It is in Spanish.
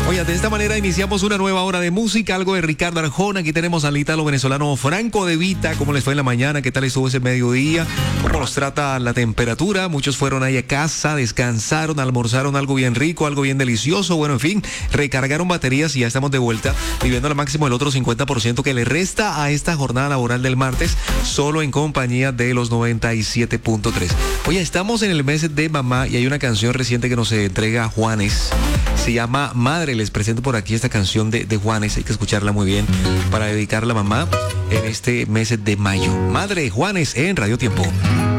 Oye, de esta manera iniciamos una nueva hora de música, algo de Ricardo Arjona. Aquí tenemos al ítalo venezolano Franco De Vita. ¿Cómo les fue en la mañana? ¿Qué tal estuvo ese mediodía? ¿Cómo nos trata la temperatura? Muchos fueron ahí a casa, descansaron, almorzaron algo bien rico, algo bien delicioso. Bueno, en fin, recargaron baterías y ya estamos de vuelta, viviendo al máximo el otro 50% que le resta a esta jornada laboral del martes, solo en compañía de los 97.3. Oye, estamos en el mes de mamá y hay una canción reciente que nos entrega Juanes. Se llama Madre. Les presento por aquí esta canción de Juanes. Hay que escucharla muy bien para dedicarla a mamá en este mes de mayo. Madre, Juanes en Radio Tiempo.